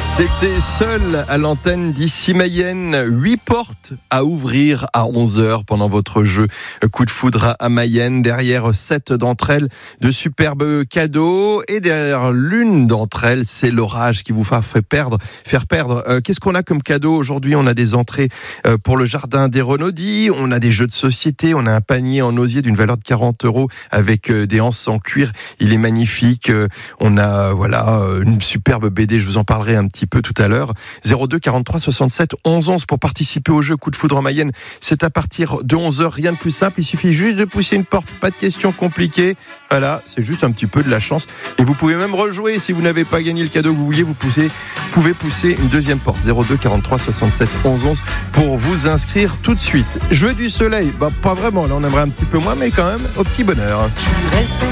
C'était Seul à l'antenne d'ici Mayenne. 8 portes à ouvrir à 11h pendant votre jeu Coup de foudre à Mayenne. Derrière 7 d'entre elles, de superbes cadeaux. Et derrière l'une d'entre elles, c'est l'orage qui vous faire perdre. Qu'est-ce qu'on a comme cadeau aujourd'hui? On a des entrées pour le jardin des Renaudis. On a des jeux de société. On a un panier en osier d'une valeur de 40 € avec des anses en cuir. Il est magnifique. On a une superbe BD. Je vous en parlerai un petit peu tout à l'heure. 02 43 67 11 11 pour participer au jeu Coup de foudre en Mayenne. C'est à partir de 11h, rien de plus simple. Il suffit juste de pousser une porte, pas de questions compliquées. Voilà, c'est juste un petit peu de la chance. Et vous pouvez même rejouer si vous n'avez pas gagné le cadeau que vous vouliez. Vous pouvez pousser une deuxième porte. 02 43 67 11 11 pour vous inscrire tout de suite. Jeu du soleil, pas vraiment. Là, on aimerait un petit peu moins, mais quand même au petit bonheur.